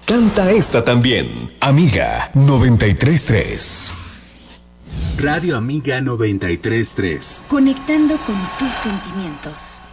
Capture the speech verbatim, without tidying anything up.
Canta esta también. Amiga noventa y tres punto tres. Radio Amiga noventa y tres punto tres. Conectando con tus sentimientos.